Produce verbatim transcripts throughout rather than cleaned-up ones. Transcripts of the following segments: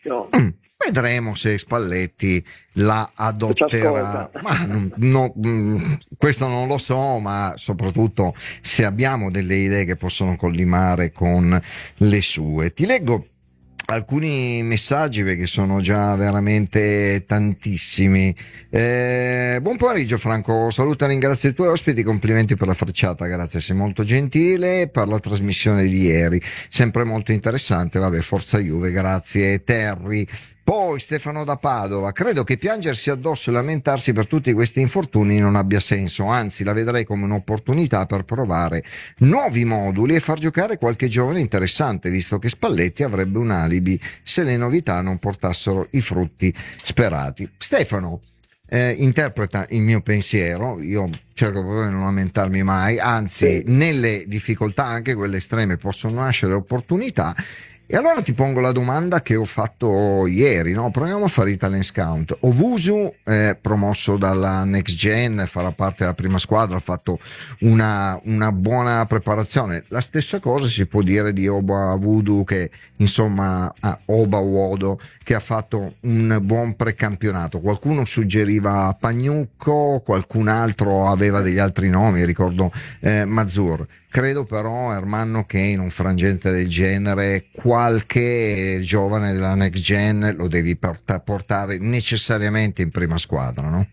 No. Mm, vedremo se Spalletti la adotterà, ma no, no, mh, questo non lo so, ma soprattutto se abbiamo delle idee che possono collimare con le sue. Ti leggo alcuni messaggi perché sono già veramente tantissimi. Eh, buon pomeriggio Franco, saluto e ringrazio i tuoi ospiti, complimenti per la frecciata, grazie, sei molto gentile, per la trasmissione di ieri, sempre molto interessante, vabbè, forza Juve, grazie Terry. Poi Stefano da Padova, credo che piangersi addosso e lamentarsi per tutti questi infortuni non abbia senso, anzi la vedrei come un'opportunità per provare nuovi moduli e far giocare qualche giovane interessante, visto che Spalletti avrebbe un alibi se le novità non portassero i frutti sperati. Stefano eh, interpreta il mio pensiero, io cerco proprio di non lamentarmi mai, anzi Sì. nelle difficoltà, anche quelle estreme, possono nascere opportunità. E allora ti pongo la domanda che ho fatto ieri, no? Proviamo a fare Italian Scout. Owusu, eh, promosso dalla Next Gen, farà parte della prima squadra, ha fatto una, una buona preparazione. La stessa cosa si può dire di Oba Vudu, che insomma, ah, Oba Wodo, che ha fatto un buon precampionato. Qualcuno suggeriva Pagnucco, qualcun altro aveva degli altri nomi, ricordo eh, Mazur. Credo però, Ermanno, che in un frangente del genere qualche giovane della Next Gen lo devi portare necessariamente in prima squadra, no?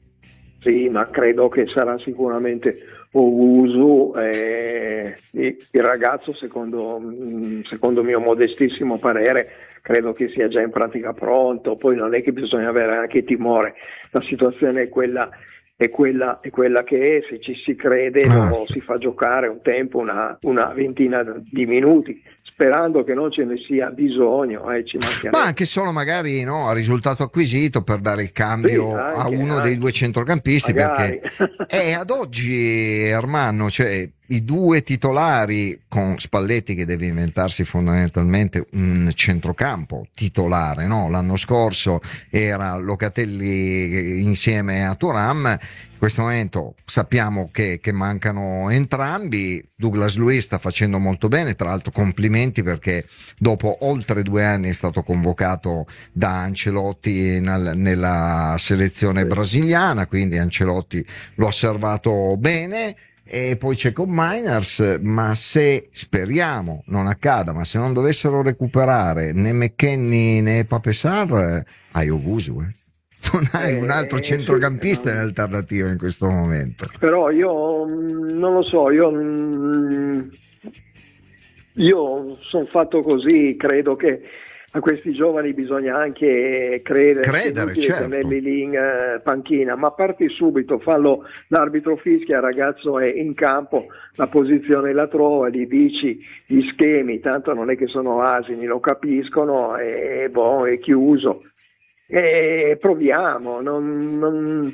Sì, ma credo che sarà sicuramente Owusu, eh, il ragazzo, secondo, secondo mio modestissimo parere, credo che sia già in pratica pronto. Poi non è che bisogna avere anche timore, la situazione è quella è quella, è quella che è, se ci si crede Ah. lo si fa giocare un tempo, una, una ventina di minuti, sperando che non ce ne sia bisogno, eh, ci mancherebbe. Ma anche solo magari, no, a risultato acquisito per dare il cambio Sì, a anche, uno anche. dei due centrocampisti, Magari. perché è ad oggi, Ermanno, cioè i due titolari, con Spalletti che deve inventarsi fondamentalmente un centrocampo titolare, no? L'anno scorso era Locatelli insieme a Thuram. In questo momento sappiamo che, che mancano entrambi. Douglas Luiz sta facendo molto bene, tra l'altro complimenti, perché dopo oltre due anni è stato convocato da Ancelotti nel, nella selezione brasiliana, quindi Ancelotti lo ha osservato bene. E poi c'è con Miners, ma se speriamo non accada, ma se non dovessero recuperare né McKennie né Pape Sarr, hai Owusu, eh? Non hai un altro Eh, centrocampista sì, in alternativa in questo momento. però io mh, non lo so, io, mh, io sono fatto così, credo che a questi giovani bisogna anche credere, Credere, certo. tenerli lì in eh, panchina, ma parti subito, fallo, l'arbitro fischia, il ragazzo è in campo, la posizione la trova, gli dici gli schemi, tanto non è che sono asini, lo capiscono, e boh, è chiuso. E proviamo, non, non,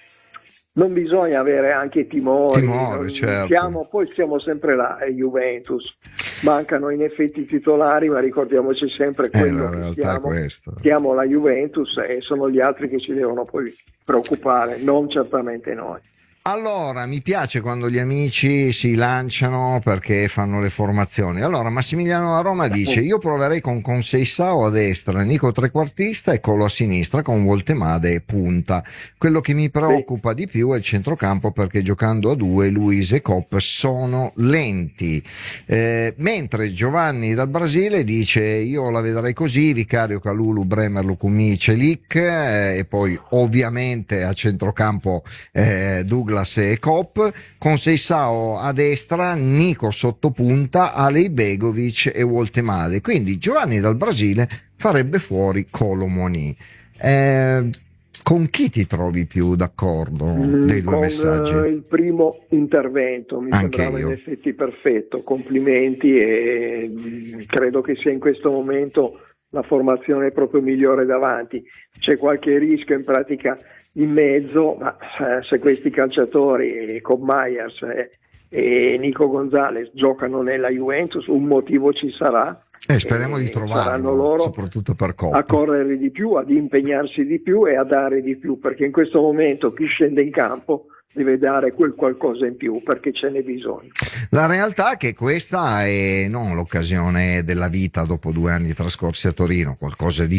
non bisogna avere anche timori, Timore, non- certo. siamo, poi siamo sempre là, è Juventus, mancano in effetti i titolari, ma ricordiamoci sempre Eh, quello la che realtà è siamo, questa. siamo la Juventus e sono gli altri che ci devono poi preoccupare, non certamente noi. Allora, mi piace quando gli amici si lanciano perché fanno le formazioni. Allora, Massimiliano da Roma dice: io proverei con Conceição a destra, Nico trequartista e Colo a sinistra con Voltemade punta. Quello che mi preoccupa di più è il centrocampo, perché giocando a due Luis e Cop sono lenti. Eh, mentre Giovanni dal Brasile dice: io la vedrei così, Vicario, Kalulu, Bremer, Lucumi, Celic, eh, e poi ovviamente a centrocampo eh, Douglas e Cop, con Seisao a destra, Nico sottopunta, Alei Begovic e Voltemade. Quindi Giovanni dal Brasile farebbe fuori Kolo Muani. Eh, con chi ti trovi più d'accordo Mm, dei due con messaggi? eh, il primo intervento mi Anche sembrava io. in effetti perfetto, complimenti, e mm, credo che sia in questo momento la formazione proprio migliore davanti. C'è qualche rischio in pratica in mezzo, ma eh, se questi calciatori, con Myers e, e Nico Gonzalez, giocano nella Juventus, un motivo ci sarà. Eh, speriamo e di saranno trovarlo, loro soprattutto per a Cop. correre di più, ad impegnarsi di più e a dare di più, perché in questo momento chi scende in campo deve dare quel qualcosa in più, perché ce n'è bisogno. La realtà è che questa è non l'occasione della vita dopo due anni trascorsi a Torino, qualcosa di